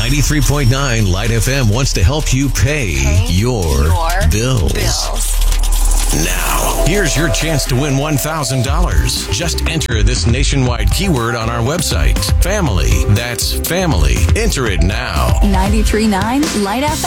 93.9 Light FM wants to help you pay your bills. Now, here's your chance to win $1,000. Just enter this nationwide keyword on our website. Family. That's family. Enter it now. 93.9 Light FM.